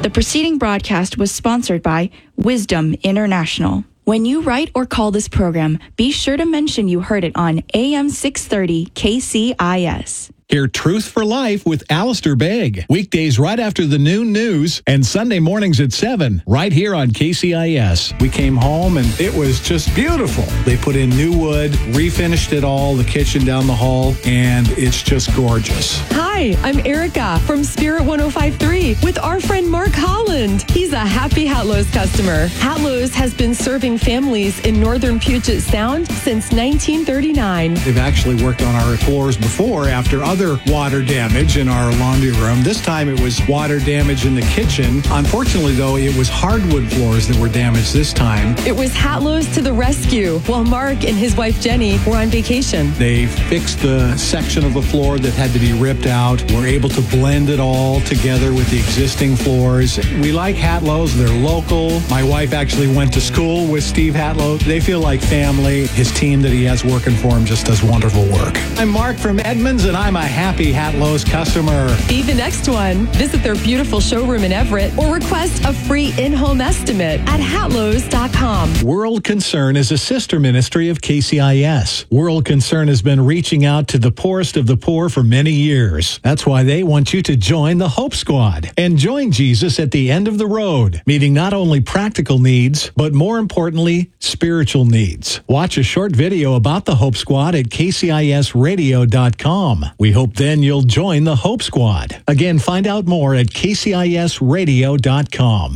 The preceding broadcast was sponsored by Wisdom International. When you write or call this program, be sure to mention you heard it on AM 630 KCIS. Hear Truth for Life with Alistair Begg. Weekdays right after the noon news and Sunday mornings at 7, right here on KCIS. We came home and it was just beautiful. They put in new wood, refinished it all, the kitchen down the hall, and it's just gorgeous. Hi, I'm Erica from Spirit 105.3 with our friend Mark Holland. He's a happy Hatlo's customer. Hatlo's has been serving families in northern Puget Sound since 1939. They've actually worked on our floors before after other water damage in our laundry room. This time it was water damage in the kitchen. Unfortunately, though, it was hardwood floors that were damaged this time. It was Hatlo's to the rescue while Mark and his wife Jenny were on vacation. They fixed the section of the floor that had to be ripped out. We're able to blend it all together with the existing floors. We like Hatlo's. They're local. My wife actually went to school with Steve Hatlo. They feel like family. His team that he has working for him just does wonderful work. I'm Mark from Edmonds, and I'm a happy Hatlo's customer. Be the next one. Visit their beautiful showroom in Everett or request a free in-home estimate at hatlos.com. World Concern is a sister ministry of KCIS. World Concern has been reaching out to the poorest of the poor for many years. That's why they want you to join the Hope Squad and join Jesus at the end of the road, meeting not only practical needs, but more importantly, spiritual needs. Watch a short video about the Hope Squad at kcisradio.com. We hope then you'll join the Hope Squad. Again, find out more at kcisradio.com.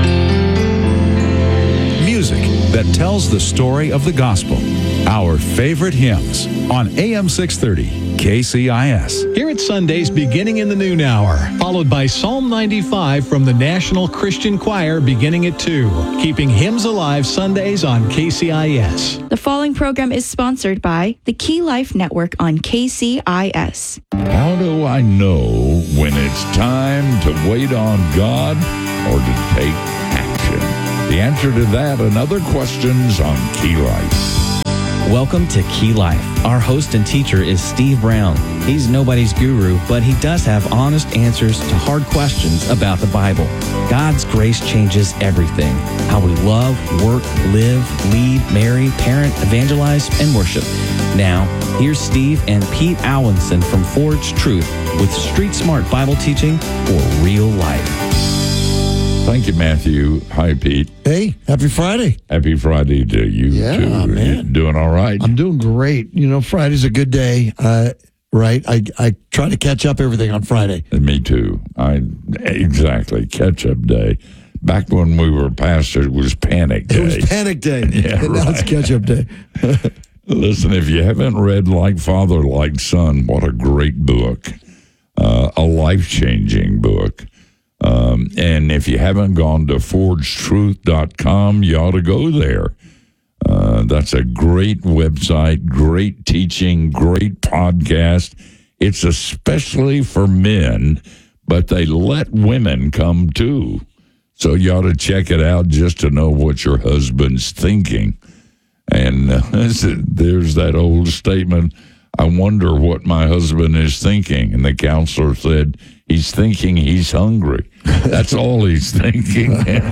Music that tells the story of the gospel. Our favorite hymns on AM 630 KCIS. Here at Sundays beginning in the noon hour, followed by Psalm 95 from the National Christian Choir beginning at 2. Keeping hymns alive Sundays on KCIS. The following program is sponsored by the Key Life Network on KCIS. How do I know when it's time to wait on God or to take action? The answer to that and other questions on Key Life. Welcome to Key Life. Our host and teacher is Steve Brown. He's nobody's guru, but he does have honest answers to hard questions about the Bible. God's grace changes everything. How we love, work, live, lead, marry, parent, evangelize, and worship. Now, here's Steve and Pete Alwinson from Forge Truth with Street Smart Bible teaching for real life. Thank you, Matthew. Hi, Pete. Hey, happy Friday. Happy Friday to you, too. Man. You doing all right? I'm doing great. You know, Friday's a good day, right? I try to catch up everything on Friday. Me, too. Exactly. Catch-up day. Back when we were pastors, it was panic day. It was panic day. Yeah, and now it's catch-up day. Listen, if you haven't read Like Father, Like Son, what a great book. A life-changing book. And if you haven't gone to forgetruth.com, you ought to go there. That's a great website, great teaching, great podcast. It's especially for men, but they let women come too. So you ought to check it out just to know what your husband's thinking. And there's that old statement, I wonder what my husband is thinking. And the counselor said, he's thinking he's hungry. That's all he's thinking.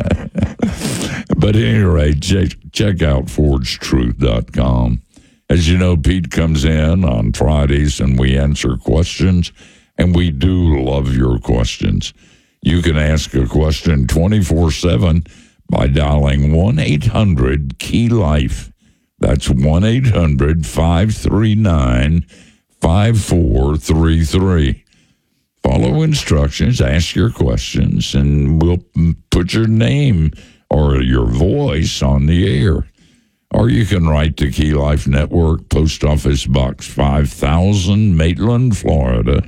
But at any rate, check out forgetruth.com. As you know, Pete comes in on Fridays and we answer questions, and we do love your questions. You can ask a question 24/7 by dialing 1-800-KEY-LIFE. That's 1-800-539-5433. Follow instructions, ask your questions, and we'll put your name or your voice on the air. Or you can write to Key Life Network, Post Office Box 5000, Maitland, Florida,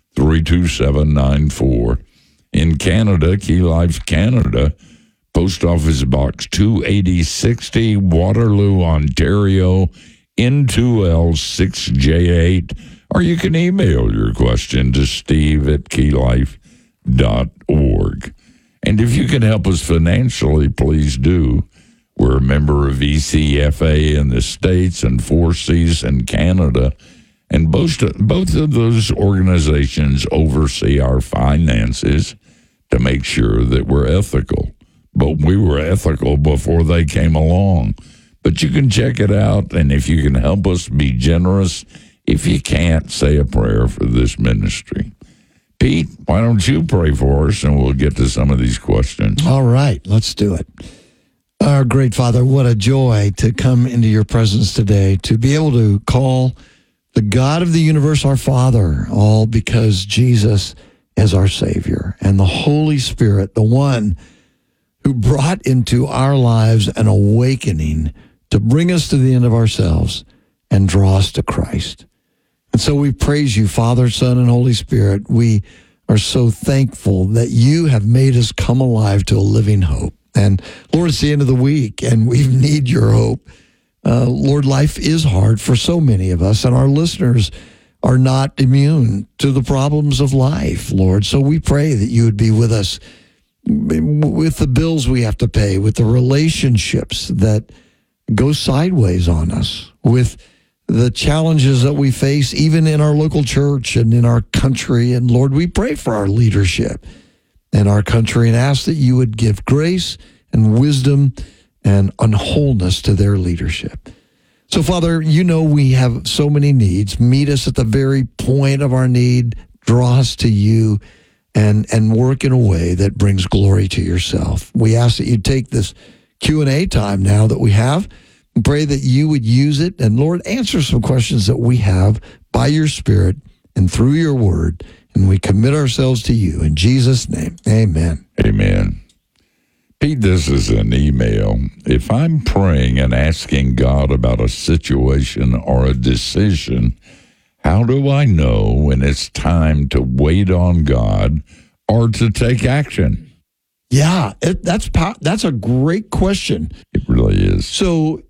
32794. In Canada, Key Life Canada, Post Office Box 28060, Waterloo, Ontario, N2L6J8. Or you can email your question to steve@keylife.org. And if you can help us financially, please do. We're a member of ECFA in the States and 4Cs in Canada. And both of those organizations oversee our finances to make sure that we're ethical. But we were ethical before they came along. But you can check it out, and if you can help us, be generous. If you can't, say a prayer for this ministry. Pete, why don't you pray for us, and we'll get to some of these questions. All right, let's do it. Our great Father, what a joy to come into your presence today, to be able to call the God of the universe our Father, all because Jesus is our Savior, and the Holy Spirit, the one who brought into our lives an awakening to bring us to the end of ourselves and draw us to Christ. And so we praise you, Father, Son, and Holy Spirit. We are so thankful that you have made us come alive to a living hope. And Lord, it's the end of the week, and we need your hope. Lord, life is hard for so many of us, and our listeners are not immune to the problems of life, Lord. So we pray that you would be with us with the bills we have to pay, with the relationships that go sideways on us, with the challenges that we face even in our local church and in our country. And Lord, we pray for our leadership in our country and ask that you would give grace and wisdom and wholeness to their leadership. So, Father, you know we have so many needs. Meet us at the very point of our need. Draw us to you and work in a way that brings glory to yourself. We ask that you take this Q&A time now that we have and pray that you would use it. And, Lord, answer some questions that we have by your Spirit and through your word. And we commit ourselves to you. In Jesus' name, amen. Amen. Pete, this is an email. If I'm praying and asking God about a situation or a decision, how do I know when it's time to wait on God or to take action? Yeah, that's a great question. It really is. So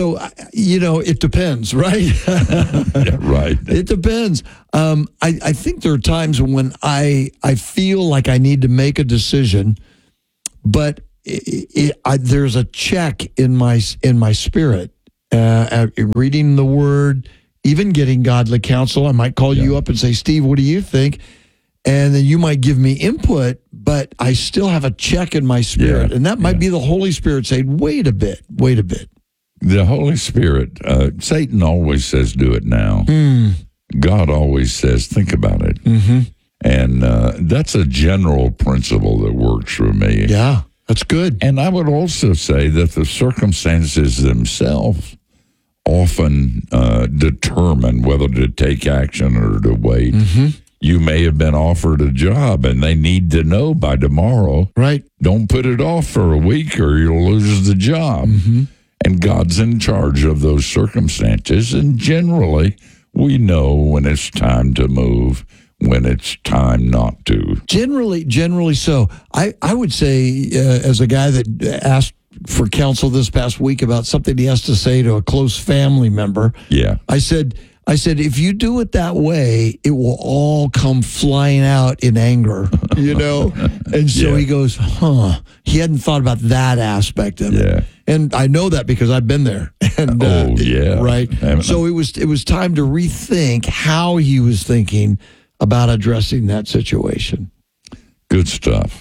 it depends, right? Yeah, right. It depends. I think there are times when I feel like I need to make a decision, but there's a check in my spirit. Reading the Word, even getting godly counsel. I might call you up and say, Steve, what do you think? And then you might give me input, but I still have a check in my spirit. And that might be the Holy Spirit saying, wait a bit. The Holy Spirit, Satan always says, do it now. God always says, think about it. Mm-hmm. And that's a general principle that works for me. Yeah, that's good. And I would also say that the circumstances themselves often determine whether to take action or to wait. Mm-hmm. You may have been offered a job and they need to know by tomorrow. Right. Don't put it off for a week or you'll lose the job. Mm-hmm. And God's in charge of those circumstances. And generally, we know when it's time to move, when it's time not to. Generally so. I would say, as a guy that asked for counsel this past week about something he has to say to a close family member, I said, if you do it that way, it will all come flying out in anger, And so he goes, he hadn't thought about that aspect of it. And I know that because I've been there. And, right? So it was time to rethink how he was thinking about addressing that situation. Good stuff.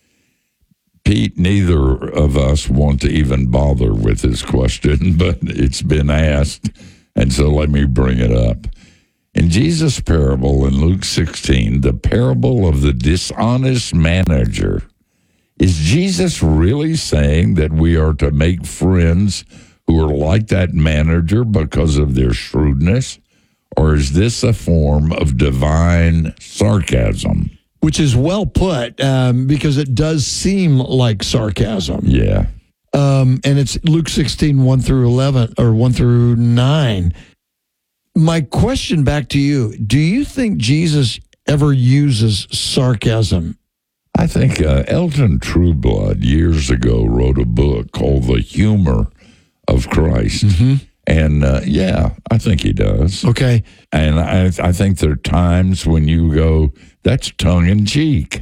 Pete, neither of us want to even bother with this question, but it's been asked. And so let me bring it up. In Jesus' parable in Luke 16, the parable of the dishonest manager, is Jesus really saying that we are to make friends who are like that manager because of their shrewdness? Or is this a form of divine sarcasm? Which is well put, because it does seem like sarcasm. Yeah. And it's Luke 16, 1 through 11, or 1 through 9. My question back to you, do you think Jesus ever uses sarcasm? I think Elton Trueblood years ago wrote a book called The Humor of Christ. Mm-hmm. And, I think he does. Okay. And I think there are times when you go, that's tongue-in-cheek.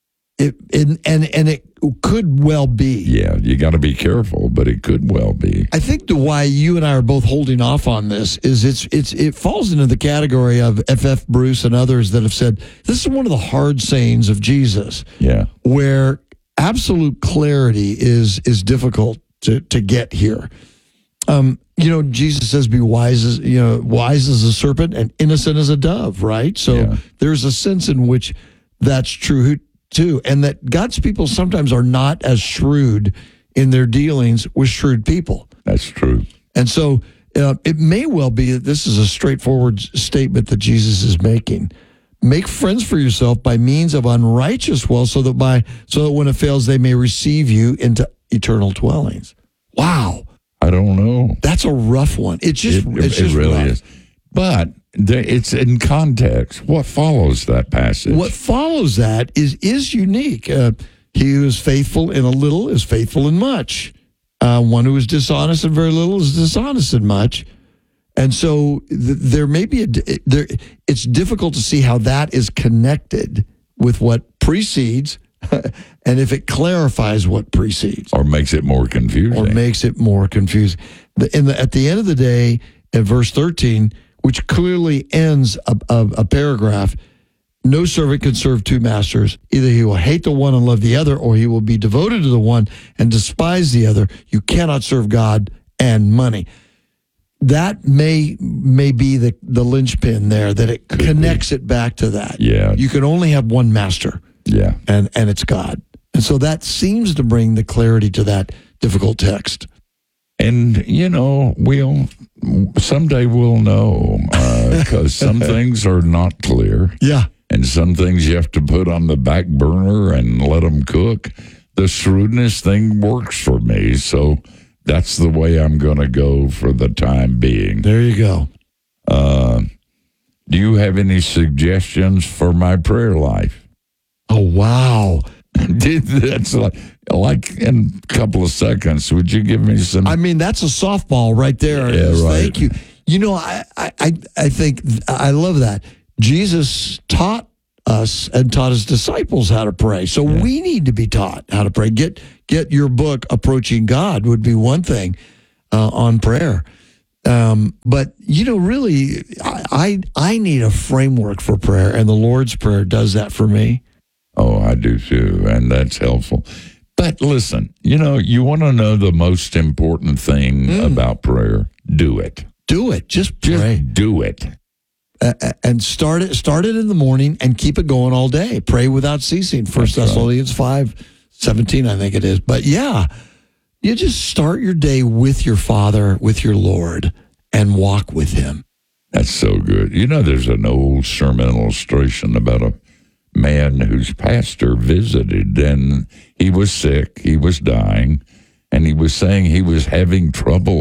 It could well be. Yeah, you got to be careful, but it could well be. I think why you and I are both holding off on this is it falls into the category of F.F. Bruce and others that have said, this is one of the hard sayings of Jesus. Yeah. where absolute clarity is difficult to get here. Jesus says, "Be wise as a serpent and innocent as a dove." Right. So there's a sense in which that's true too, and that God's people sometimes are not as shrewd in their dealings with shrewd people. That's true. And so it may well be that this is a straightforward statement that Jesus is making. Make friends for yourself by means of unrighteous wealth, so that when it fails, they may receive you into eternal dwellings. Wow. I don't know. That's a rough one. It really rough. Is. But it's in context. What follows that passage? What follows that is unique. He who is faithful in a little is faithful in much. One who is dishonest in very little is dishonest in much. And so there may be it's difficult to see how that is connected with what precedes, and if it clarifies what precedes, or makes it more confusing, At the end of the day, at verse 13, which clearly ends a paragraph, no servant can serve two masters. Either he will hate the one and love the other, or he will be devoted to the one and despise the other. You cannot serve God and money. That may be the linchpin there, that it connects it back to that. Yeah. You can only have one master. Yeah. And it's God. And so that seems to bring the clarity to that difficult text. And, someday we'll know, because some things are not clear. Yeah. And some things you have to put on the back burner and let them cook. The shrewdness thing works for me, so that's the way I'm going to go for the time being. There you go. Do you have any suggestions for my prayer life? Oh, wow. That's like in a couple of seconds. Would you give me some? I mean, that's a softball right there. Yeah, right. Thank you. I think I love that. Jesus taught us and taught his disciples how to pray. So we need to be taught how to pray. Get your book, Approaching God, would be one thing on prayer. But, really, I need a framework for prayer, and the Lord's Prayer does that for me. Oh, I do too, and that's helpful. But listen, you want to know the most important thing about prayer? Do it. Do it. Just pray. Just do it. And start it in the morning and keep it going all day. Pray without ceasing. 1 Thessalonians 5:17, I think it is. But you just start your day with your Father, with your Lord, and walk with him. That's so good. There's an old sermon illustration about a man whose pastor visited, and he was sick, he was dying, and he was saying he was having trouble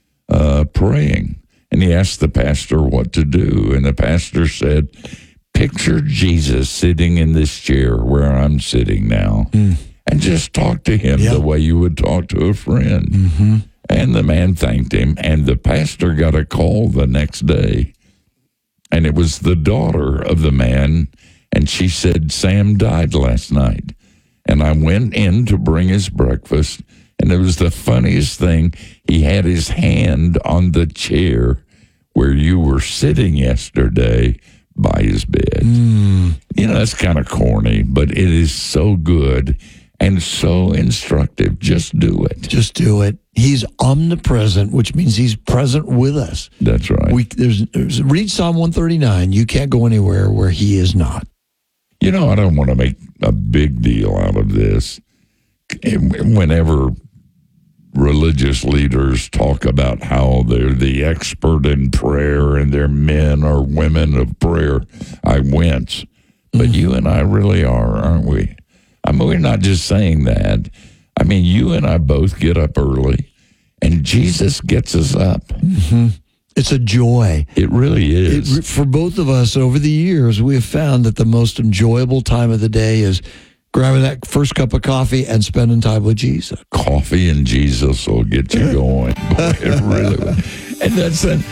praying. And he asked the pastor what to do, and the pastor said, picture Jesus sitting in this chair where I'm sitting now, and just talk to him the way you would talk to a friend. Mm-hmm. And the man thanked him, and the pastor got a call the next day, and it was the daughter of the man. And she said, Sam died last night. And I went in to bring his breakfast, and it was the funniest thing. He had his hand on the chair where you were sitting yesterday by his bed. That's kind of corny, but it is so good and so instructive. Just do it. Just do it. He's omnipresent, which means he's present with us. That's right. Read Psalm 139. You can't go anywhere where he is not. I don't want to make a big deal out of this. Whenever religious leaders talk about how they're the expert in prayer and they're men or women of prayer, I wince. But you and I really are, aren't we? I mean, we're not just saying that. I mean, you and I both get up early, and Jesus gets us up. Mm-hmm. It's a joy. It really is. For both of us, over the years, we have found that the most enjoyable time of the day is grabbing that first cup of coffee and spending time with Jesus. Coffee and Jesus will get you going. Boy, it really will. And that's I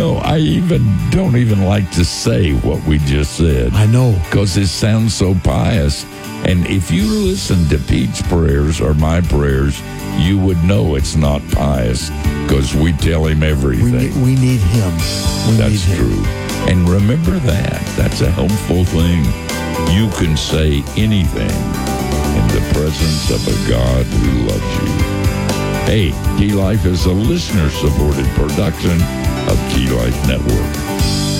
don't even like to say what we just said. I know. Because it sounds so pious. And if you listen to Pete's prayers or my prayers, you would know it's not pious, because we tell him everything. We need him. That's true. And remember that. That's a helpful thing. You can say anything, and presence of a God who loves you. Hey, Key Life is a listener-supported production of Key Life Network.